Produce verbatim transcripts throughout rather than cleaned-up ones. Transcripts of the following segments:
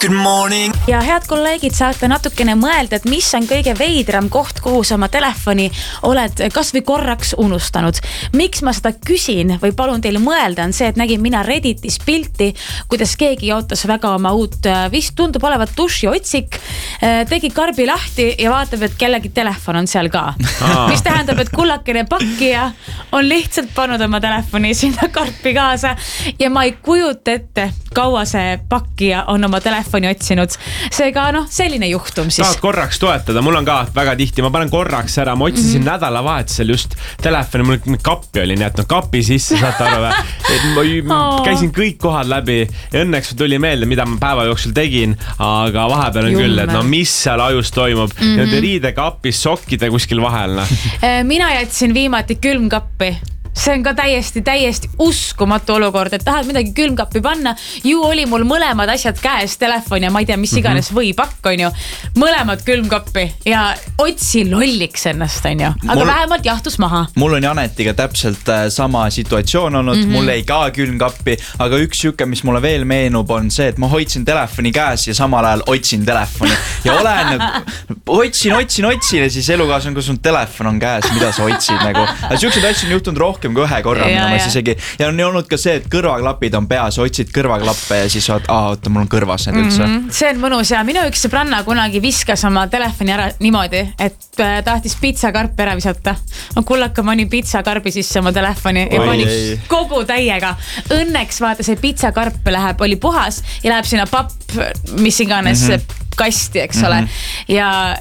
Good morning. Ja head kolleegid, saate natukene mõelda, et mis on kõige veidram koht, kuhu sa oma telefoni oled kas või korraks unustanud. Miks ma seda küsin või palun teile mõelda on see, et nägin mina Redditis pilti, kuidas keegi jaotas väga oma uut, vist tundub olevat dušiotsik, tegi karbi lahti ja vaatab, et kellegi telefon on seal ka. Mis tähendab, et kullakene pakkija on lihtsalt pannud oma telefoni sinna karpi kaasa ja ma ei kujuta ette, kaua see pakkija on oma telefoni otsinud. Seega noh, selline juhtum siis. Tahad korraks toetada, mul on ka väga tihti, ma panen korraks ära, ma otsisin mm-hmm. nädalavahetusel just telefoni, mul kappi oli nii, et no kapi sisse, saate aru või? Ma oh. käisin kõik kohad läbi ja õnneks tuli meelde, mida ma päeva jooksul tegin, aga vahepeal on Jumme. Küll, et no mis seal ajus toimub mm-hmm. ja riidekapis sokkide kuskil vahel. No. Mina jätsin viimati külmkappi. See on ka täiesti, täiesti uskumatu olukord, et tahad midagi külmkappi panna. Ju oli mul mõlemad asjad käes, telefon ja ma ei tea, mis iganes või pakk on ju. Mõlemad külmkappi ja otsi lolliks ennast on ju. Aga mul, vähemalt jahtus maha. Mul on Janetiga täpselt sama situatsioon olnud. Mm-hmm. Mul ei ka külmkappi, aga üks juke, mis mulle veel meenub, on see, et ma hoidsin telefoni käes ja samal ajal otsin telefoni. Ja olen, otsin, otsin, otsin ja siis elukaaslane, kus on telefon on käes, mida sa otsid nagu. Aga siuksed asjad on juhtunud rohkem kui ühe korra ja, minu ja. Isegi. Ja on olnud ka see, et kõrvaklapid on peas, otsid kõrvaklappe ja siis oot, aa, oota, mul on kõrvas need üldse. Mm-hmm. See on mõnus ja minu üks sõbranna kunagi viskas oma telefoni ära niimoodi, et tahtis pitsakarpi ära visata. No kullaka pani pitsakarbi sisse oma telefoni ja pani kogu täiega. Õnneks vaata see pitsakarp läheb, oli puhas ja läheb sinna papp, mis iganes mm-hmm. kasti, eks ole. Mm-hmm.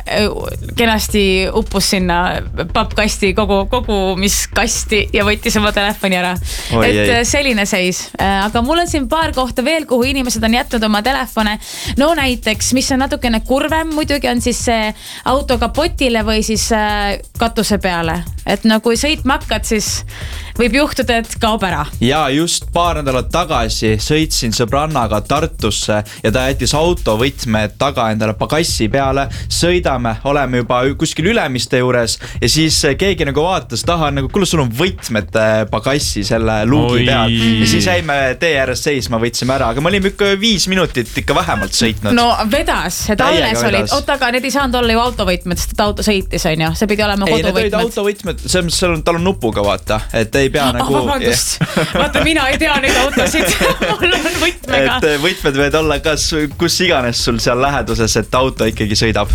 Ja kenasti uppus sinna pappkasti kogu, kogu mis kasti ja võttis oma telefoni ära. Oi, et ei. Selline seis. Aga mul on siin paar kohta veel, kuhu inimesed on jätnud oma telefone. No näiteks, mis on natukene kurvem, muidugi on siis see auto kapotile või siis katuse peale. Et no kui sõitma hakkad, siis võib juhtuda, et kaob ära. Ja just paar nädalat tagasi sõitsin sõbrannaga Tartusse ja ta jättis autovõtmed taga endale pagassi peale. Sõidame, oleme juba kuskil Ülemiste juures ja siis keegi nagu vaatas taha, nagu kuule, sul on võtmed pagassi selle luugi peal. Ja siis jäime tee ääres seisma, võtsime ära, aga me olime ikka viis minutit ikka vähemalt sõitnud. No vedas, et alles olid. Oot, aga need ei saanud olla ju autovõtmed, sest et auto sõitis, on ju. See pidi olema koduvõtmed. Ei, need olid autovõtmed, see on, tal on nupuga, vaata, et ei pea nagu... Oh, vabandust, vaata, mina ei tea neid autosid. Mul on võtmega. Et võtmed võid olla kas, kus iganes sul seal läheduses, et auto ikkagi sõidab.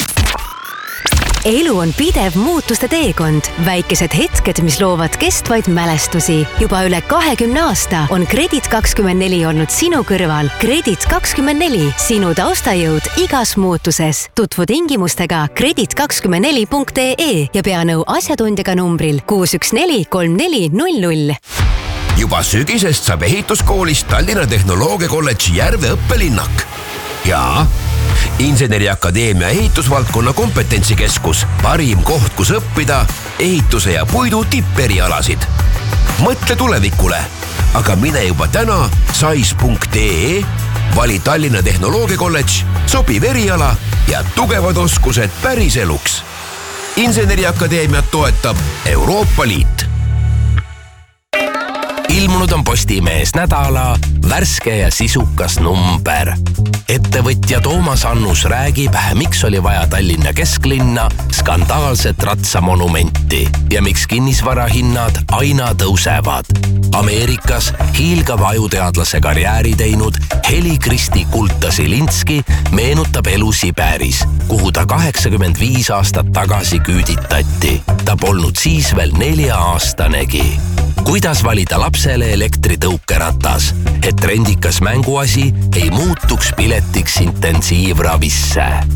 Elu on pidev muutuste teekond. Väikesed hetked, mis loovad kestvaid mälestusi. Juba üle kahekümne aasta on Kredit kakskümmend neli olnud sinu kõrval. Kredit kakskümmend neli, sinu taustajõud igas muutuses. Tutvu tingimustega kredit kakskümmend neli punkt ee ja pea nõu asjatundjaga numbril kuus üks neli kolm neli null null. Juba sügisest saab ehituskoolist Tallinna Tehnoloogia Kolledži Järve õppelinnak. Ja Inseneriakadeemia ehitusvaldkonna kompetentsikeskus, parim koht, kus õppida ehituse ja puidu tipperialasid. Mõtle tulevikule, aga mine juba täna sais punkt ee, vali Tallinna Tehnoloogia Kolledž, sobiv eriala ja tugevad oskused päris eluks. Inseneriakadeemiat toetab Euroopa Liit. Ilmunud on Postimees nädala värske ja sisukas number. Ettevõtja Toomas Annus räägib, miks oli vaja Tallinna kesklinna skandaalset ratsamonumenti ja miks kinnisvarahinnad aina tõusevad. Ameerikas hiilgava ajuteadlase karjääri teinud Heli Kristi Kulta-Silinski meenutab elu Siberis, kuhu ta kaheksakümmend viis aastat tagasi küüditati. Ta polnud siis veel nelja aastanegi. Kuidas valida lapsele elektritõukeratas, et trendikas mänguasi ei muutuks piletiks intensiivravisse?